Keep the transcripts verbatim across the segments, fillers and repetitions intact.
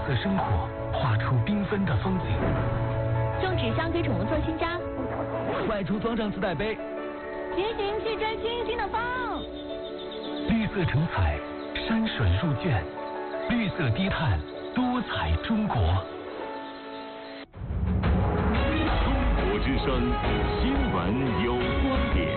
色生活，画出缤纷的风景。 用纸箱给宠物做新家， 外出装上自带杯， 骑行去追星星的风。 绿色成彩，山水入卷，绿色低碳，多彩中国。 中国之声，新闻有观点。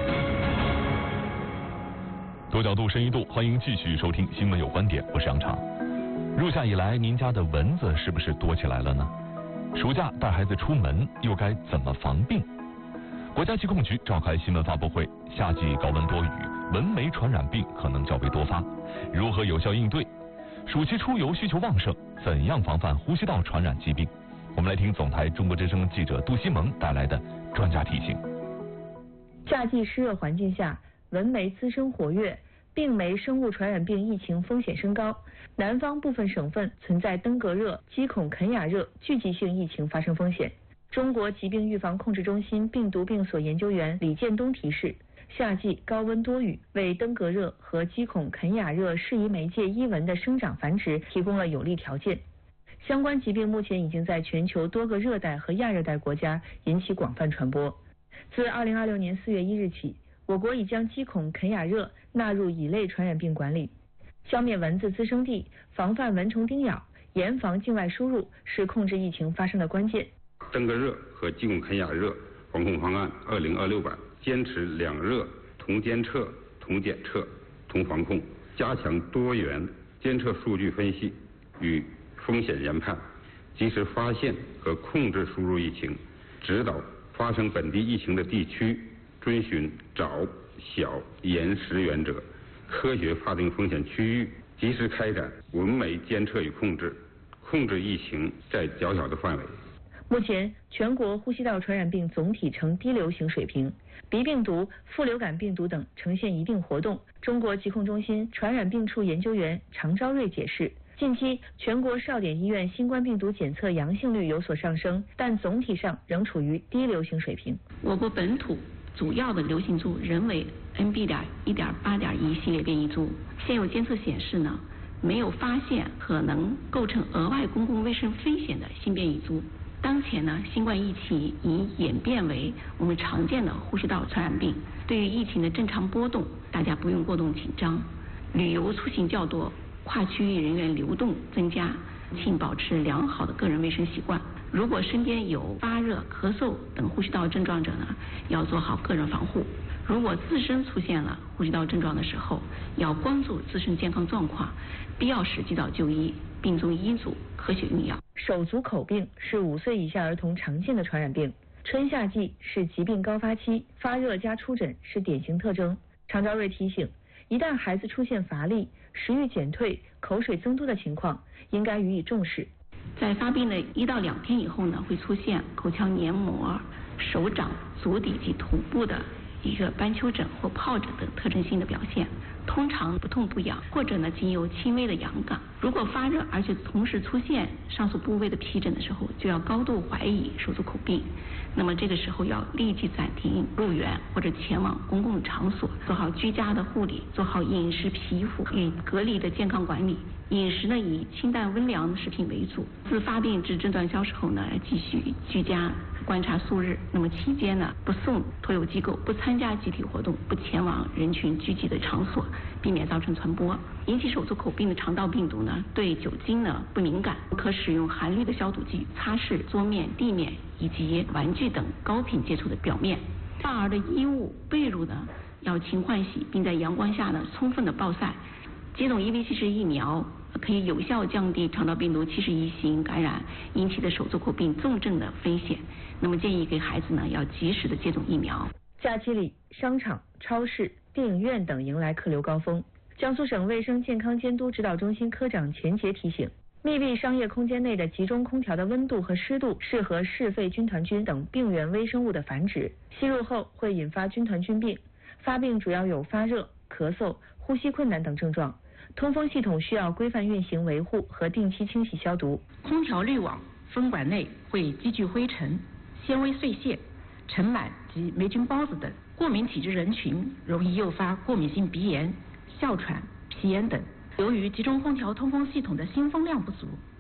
多角度，深一度，欢迎继续收听《新闻有观点》，我是杨畅。入夏以来，您家的蚊子是不是多起来了呢？暑假带孩子出门又该怎么防病？国家疾控局召开新闻发布会，夏季高温多雨，蚊媒传染病可能较为多发，如何有效应对？暑期出游需求旺盛，怎样防范呼吸道传染疾病？我们来听总台中国之声记者杜西蒙带来的专家提醒。 夏季湿热环境下，蚊媒滋生活跃，病媒生物传染病疫情风险升高。南方部分省份存在登革热、鸡孔肯雅热聚集性疫情发生风险。中国疾病预防控制中心病毒病所研究员李建东提示，夏季高温多雨为登革热和鸡孔肯雅热适宜媒介伊蚊的生长繁殖提供了有利条件。相关疾病目前已经在全球多个热带和亚热带国家引起广泛传播。自二零二六年四月一日起，我国已将鸡孔肯雅热纳入乙类传染病管理。消灭蚊子滋生地，防范蚊虫叮咬，严防境外输入是控制疫情发生的关键。 登革热和鸡孔肯雅热防控方案二零二六版坚持两热同监测、同检测、同防控，加强多元监测数据分析与风险研判，及时发现和控制输入疫情，指导发生本地疫情的地区遵循早、小、严、实原则，科学划定风险区域，及时开展蚊媒监测与控制，控制疫情在较小的范围。 目前，全国呼吸道传染病总体呈低流行水平，鼻病毒、副流感病毒等呈现一定活动。中国疾控中心传染病处研究员常昭瑞解释，近期全国少点医院新冠病毒检测阳性率有所上升，但总体上仍处于低流行水平。 我国本土主要的流行株仍为 N B 点一点八点一系列变异株，现有监测显示呢，没有发现可能构成额外公共卫生风险的新变异株。当前呢，新冠疫情已演变为我们常见的呼吸道传染病。对于疫情的正常波动，大家不用过度紧张。旅游出行较多，跨区域人员流动增加，请保持良好的个人卫生习惯。如果身边有发热、咳嗽等呼吸道症状者呢，要做好个人防护。如果自身出现了呼吸道症状的时候，要关注自身健康状况，必要时及早就医，并遵医嘱科学用药。 手足口病是五岁以下儿童常见的传染病，春夏季是疾病高发期，发热加出疹是典型特征。常昭瑞提醒，一旦孩子出现乏力、食欲减退、口水增多的情况，应该予以重视。 在发病的一到两天以后呢，会出现口腔黏膜、手掌、足底及头部的一个斑丘疹或疱疹等特征性的表现，通常不痛不痒，或者呢仅有轻微的痒感。如果发热而且同时出现上述部位的皮疹的时候，就要高度怀疑手足口病。那么这个时候要立即暂停入园或者前往公共场所，做好居家的护理，做好饮食、皮肤与隔离的健康管理。饮食呢以清淡温凉的食品为主。自发病至症状消失后呢，继续居家观察数日。那么期间呢，不送托有机构，不参加集体活动，不前往人群聚集的场所，避免造成传播。引起手足口病的肠道病毒呢，对酒精呢不敏感，可使用含氯的消毒剂擦拭桌面、地面以及玩具等高频接触的表面。少儿的衣物、被褥呢要勤换洗，并在阳光下呢充分的暴晒。接种 E V 七十疫苗可以有效降低肠道病毒七十一型感染引起的手足口病重症的风险。那么建议给孩子呢要及时的接种疫苗。 假期里，商场、超市、电影院等迎来客流高峰。江苏省卫生健康监督指导中心科长钱杰提醒，密闭商业空间内的集中空调的温度和湿度适合嗜肺军团菌等病原微生物的繁殖，吸入后会引发军团菌病，发病主要有发热、咳嗽、呼吸困难等症状。通风系统需要规范运行维护和定期清洗消毒。 空调滤网、风管内会积聚灰尘、纤维碎屑、尘螨及霉菌孢子等，过敏体质人群容易诱发过敏性鼻炎、哮喘、皮炎等。由于集中空调通风系统的新风量不足，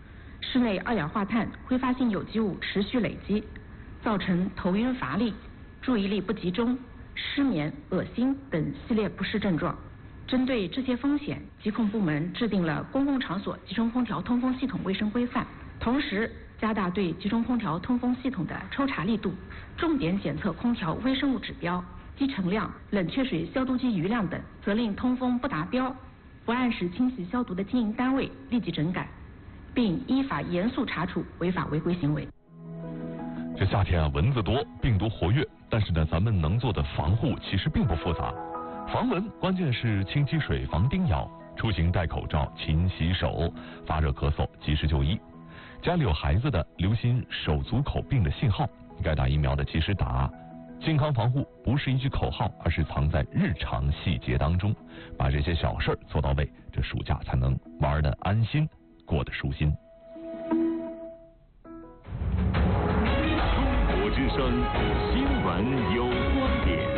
室内二氧化碳、挥发性有机物持续累积，造成头晕乏力、注意力不集中、失眠、恶心等系列不适症状。针对这些风险，疾控部门制定了《公共场所集中空调通风系统卫生规范》，同时加大对集中空调通风系统的抽查力度，重点检测空调微生物指标、积尘量、冷却水消毒机余量等，责令通风不达标、不按时清洗消毒的经营单位立即整改，并依法严肃查处违法违规行为。 这夏天啊，蚊子多，病毒活跃，但是呢，咱们能做的防护其实并不复杂。防蚊关键是清积水、防叮咬，出行戴口罩、勤洗手，发热咳嗽及时就医。家里有孩子的，留心手足口病的信号，该打疫苗的及时打。健康防护不是一句口号，而是藏在日常细节当中，把这些小事儿做到位，这暑假才能玩得安心，过得舒心。 中国之声，新闻有观点。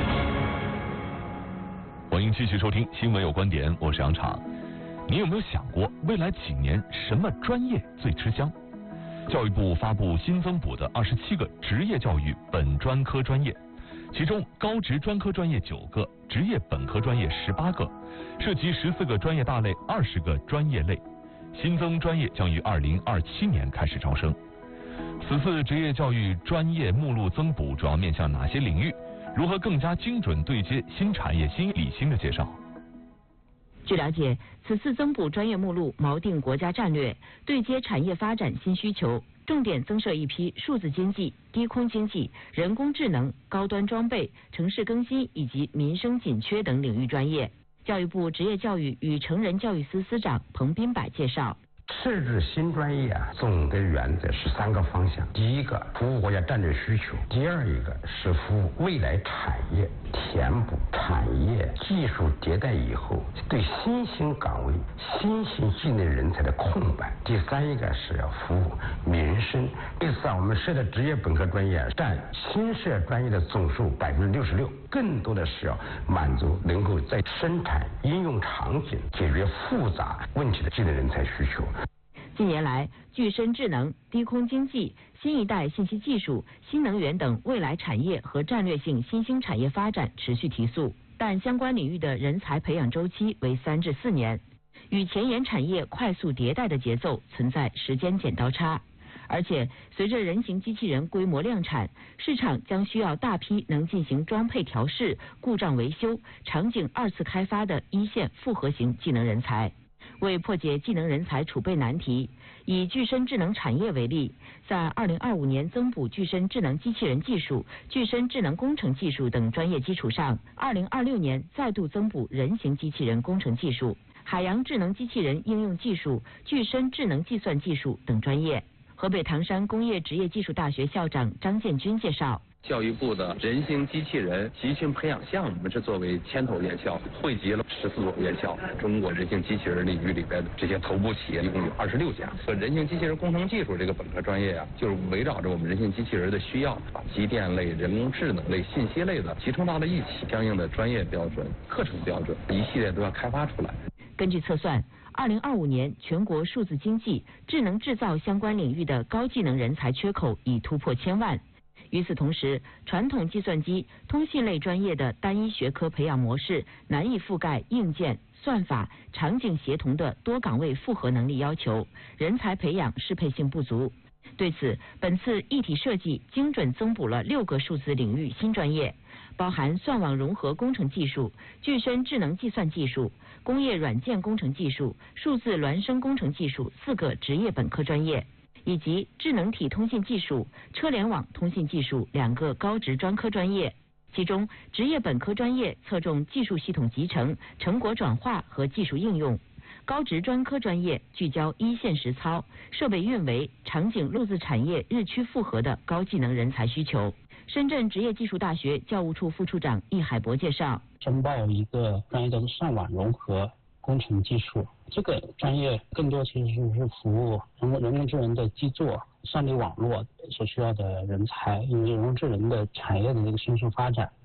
欢迎继续收听新闻有观点，我是杨昶。你有没有想过，未来几年什么专业最吃香？教育部发布新增补的二十七个职业教育本专科专业，其中高职专科专业九个，职业本科专业十八个，涉及十四个专业大类，二十个专业类。新增专业将于二零二七年开始招生。此次职业教育专业目录增补主要面向哪些领域？如何更加精准对接新产业新理新的介绍。 据了解，此次增补专业目录锚定国家战略，对接产业发展新需求，重点增设一批数字经济、低空经济、人工智能、高端装备、城市更新以及民生紧缺等领域专业。教育部职业教育与成人教育司司长彭斌柏介绍。 设置新专业啊，总的原则是三个方向。第一个，服务国家战略需求；第二一个是服务未来产业，填补产业技术迭代以后对新兴岗位、新兴技能人才的空白；第三一个是要服务民生。这次啊，我们设的职业本科专业占新设专业的总数百分之六十六，更多的是要满足能够在生产应用场景解决复杂问题的技能人才需求。 近年来，具身智能、低空经济、新一代信息技术、新能源等未来产业和战略性新兴产业发展持续提速，但相关领域的人才培养周期为三至四年，与前沿产业快速迭代的节奏存在时间剪刀差。而且，随着人形机器人规模量产，市场将需要大批能进行装配调试、故障维修、场景二次开发的一线复合型技能人才。为破解技能人才储备难题，以具身智能产业为例，在二零二五年增补具身智能机器人技术、具身智能工程技术等专业基础上，二零二六年再度增补人形机器人工程技术、海洋智能机器人应用技术、具身智能计算技术等专业。河北唐山工业职业技术大学校长张建军介绍。 教育部的人形机器人集训培养项目是作为牵头院校，汇集了十四所院校，中国人形机器人领域里边的这些头部企业一共有二十六家。和人形机器人工程技术这个本科专业啊，就是围绕着我们人形机器人的需要，把机电类、人工智能类、信息类的集成到了一起，相应的专业标准、课程标准一系列都要开发出来。 根据测算，二零二五年全国数字经济、智能制造相关领域的高技能人才缺口已突破千万。与此同时，传统计算机、通信类专业的单一学科培养模式难以覆盖硬件、算法、场景协同的多岗位复合能力要求，人才培养适配性不足。对此，本次一体设计精准增补了六个数字领域新专业，包含算网融合工程技术、具身智能计算技术、工业软件工程技术、数字孪生工程技术四个职业本科专业，以及智能体通信技术、车联网通信技术两个高职专科专业。其中，职业本科专业侧重技术系统集成、成果转化和技术应用；高职专科专业聚焦一线实操、设备运维、场景路子产业日趋复合的高技能人才需求。深圳职业技术大学教务处副处长易海博介绍， 申报一个专业叫做上网融合工程技术，这个专业更多其实是服务人工人工智能的基座、算力网络所需要的人才，因为人工智能的产业的这个迅速发展，